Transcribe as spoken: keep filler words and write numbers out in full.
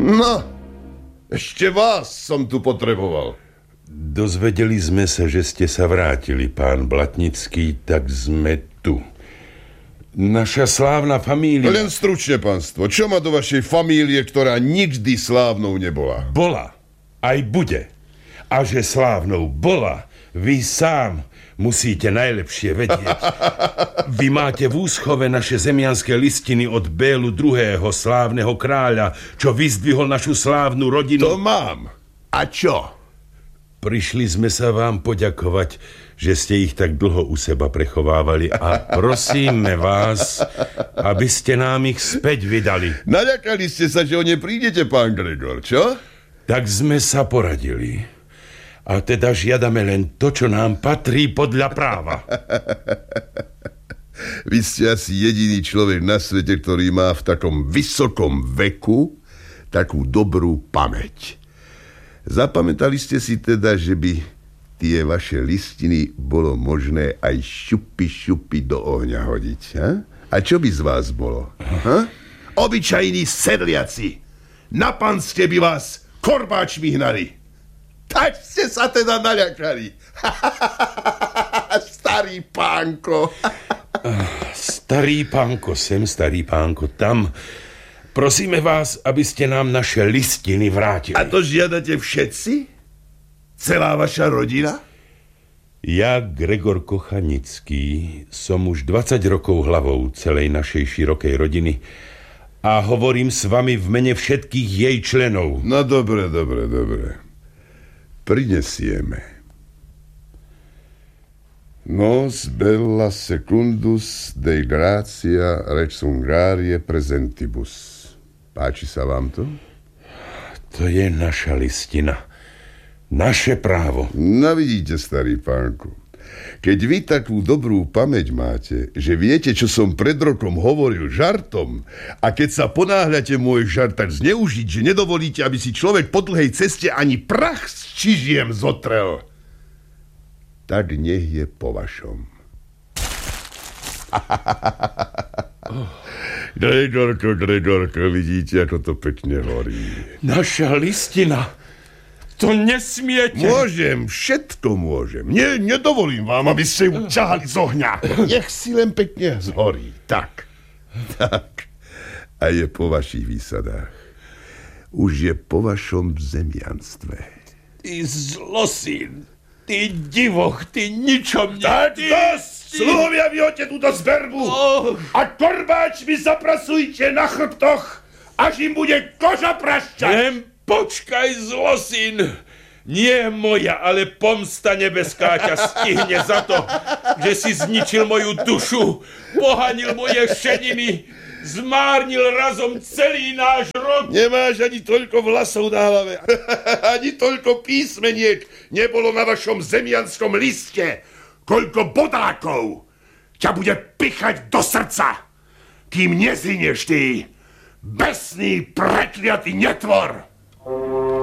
No, ešte vás som tu potreboval. Dozvedeli sme sa, že ste sa vrátili, pán Blatnický, tak sme tu. Naša slávna família... Len stručne, pánstvo, čo má do vašej famílie, ktorá nikdy slávnou nebola? Bola, aj bude. A že slávnou bola, vy sám musíte najlepšie vedieť. Vy máte v úschove naše zemianské listiny od Bélu druhého. slávneho kráľa, čo vyzdvihol našu slávnu rodinu. To mám. A čo? Prišli sme sa vám poďakovať, že ste ich tak dlho u seba prechovávali a prosíme vás, aby ste nám ich späť vydali. Naľakali ste sa, že o ne prídete, pán Gregor, čo? Tak sme sa poradili. A teda žiadame len to, čo nám patrí podľa práva. Vy ste asi jediný človek na svete, ktorý má v takom vysokom veku takú dobrú pamäť. Zapamätali ste si teda, že by tie vaše listiny bolo možné aj šupi šupi do ohňa hodiť, ha? A čo by z vás bolo? Ha? Obyčajní sedliaci. Na panste by vás korbáčmi hnali. Tak ste sa teda naľakali. Starý pánko. Starý pánko sem, starý pánko tam. Prosíme vás, aby ste nám naše listiny vrátili. A to žiadate všetci? Celá vaša rodina? Ja, Gregor Kochanický, som už dvadsať rokov hlavou celej našej širokej rodiny a hovorím s vami v mene všetkých jej členov. No dobre, dobre, dobre. Prinesieme. Nos bella secundus Dei gratia rex Hungarie presentibus. Páči sa vám to? To je naša listina. Naše právo. No vidíte, starý pánku. Keď vy takú dobrú pamäť máte, že viete, čo som pred rokom hovoril žartom, a keď sa ponáhľate môj žart tak zneužiť, že nedovolíte, aby si človek po dlhej ceste ani prach z čižiem zotrel, tak nech je po vašom. Gregorko, Gregorko, vidíte, ako to pekne horí. Naša listina. To nesmiete. Môžem, všetko môžem. Nie, nedovolím vám, aby ste ju ťahali z ohňa. Nech si len pekne zhorí. Tak, tak. A je po vašich výsadách. Už je po vašom zemianstve. Ty zlosyn, ty divoch, ty ničom... Tak dosť! Sluhovia, vyhoďte túto zberbu oh. a korbáčmi zaprasujte na chrbtoch, až im bude koža prašťať. Len počkaj, zlosyn. Nie moja, ale pomsta nebeská ťa stihne za to, že si zničil moju dušu, pohanil moje šediny, zmárnil razom celý náš rod. Nemáš ani toľko vlasov na hlave, ani toľko písmeniek nebolo na vašom zemianskom liste, koľko bodákov ťa bude pichať do srdca, kým nezhynieš ty, besný, prekliatý netvor.